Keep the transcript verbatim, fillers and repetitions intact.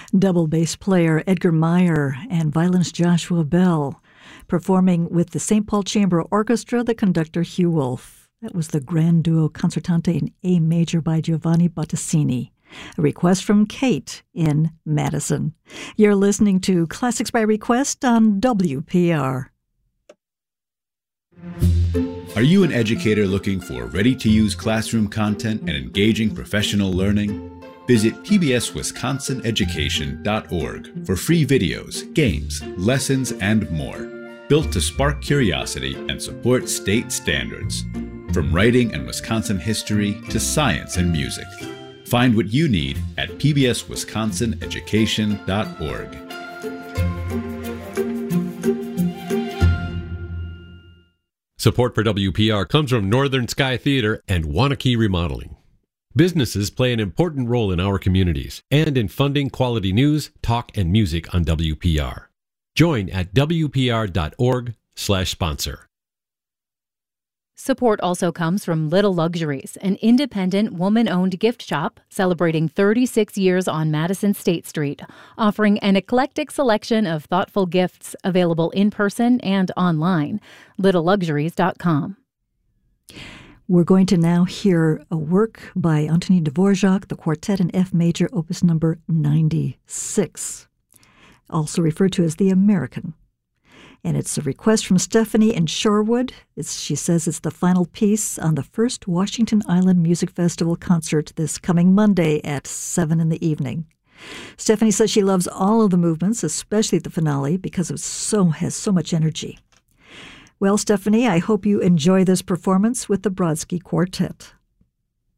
Double bass player Edgar Meyer and violinist Joshua Bell, performing with the Saint Paul Chamber Orchestra, the conductor Hugh Wolf. That was the Grand Duo Concertante in A major by Giovanni Bottesini. A request from Kate in Madison. You're listening to Classics by Request on W P R. Are you an educator looking for ready-to-use classroom content and engaging professional learning? Visit P B S Wisconsin Education dot org for free videos, games, lessons, and more, built to spark curiosity and support state standards. From writing and Wisconsin history to science and music. Find what you need at P B S Wisconsin Education dot org. Support for W P R comes from Northern Sky Theater and Waunakee Remodeling. Businesses play an important role in our communities and in funding quality news, talk, and music on W P R. Join at W P R dot org slash sponsor. Support also comes from Little Luxuries, an independent, woman-owned gift shop celebrating thirty-six years on Madison State Street, offering an eclectic selection of thoughtful gifts available in person and online. little luxuries dot com. We're going to now hear a work by Antonin Dvorak, the Quartet in F major, opus number ninety-six, also referred to as the American. And it's a request from Stephanie in Shorewood. It's, she says it's the final piece on the first Washington Island Music Festival concert this coming Monday at seven in the evening. Stephanie says she loves all of the movements, especially the finale, because it so has so much energy. Well, Stephanie, I hope you enjoy this performance with the Brodsky Quartet.